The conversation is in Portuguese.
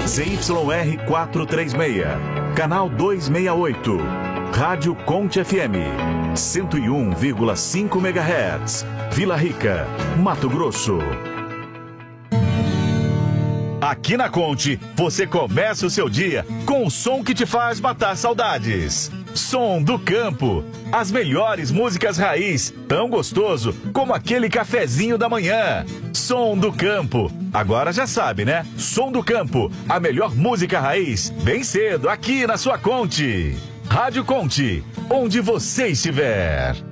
ZYR 436, canal 268, Rádio Conte FM, 101,5 MHz, Vila Rica, Mato Grosso. Aqui na Conte, você começa o seu dia com o som que te faz matar saudades. Som do Campo. As melhores músicas raiz, tão gostoso como aquele cafezinho da manhã. Som do Campo. Agora já sabe, né? Som do Campo, a melhor música raiz, bem cedo, aqui na sua Conte. Rádio Conte, onde você estiver.